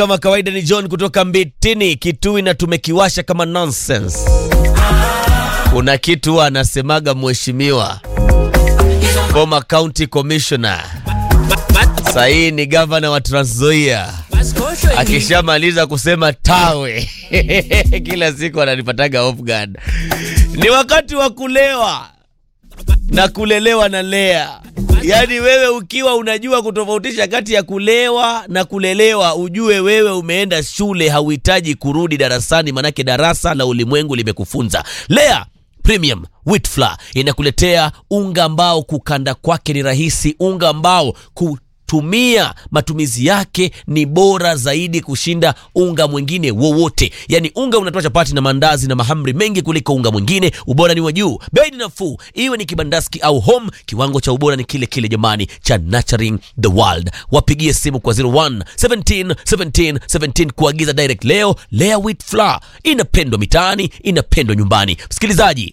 Kama kawaida ni John kutoka Mbitini Kitui na tumekiwasha kama nonsense. Kuna kitu anasemaga mheshimiwa former county commissioner, sahi ni governor wa Trans Nzoia, akishamaliza kusema tawe kila siku ananipataga off guard. Ni wakati wa kulewa na kulelewa na lea. Yaani wewe ukiwa unajua kutofautisha kati ya kulewa na kulelewa, ujue wewe umeenda shule, hauhitaji kurudi darasani, manake darasa la ulimwengu limekufunza. Lea Premium Wheat Flour inakuletea unga ambao kukanda kwake ni rahisi, unga ambao kutumia matumizi yake ni bora zaidi kushinda unga mwingine wowote. Yani unga unatoa chapati na mandazi na mahamri mengi kuliko unga mwingine. Ubora ni wa juu, bei ni nafuu, iwe ni kibandaski au home, kiwango cha ubora ni kile kile jamani, cha Nurturing the World. Wapigie simu kwa 01 17 17 17 kuagiza direct leo. Lea Wheat Flour inapendwa mitaani, inapendwa nyumbani. Msikilizaji,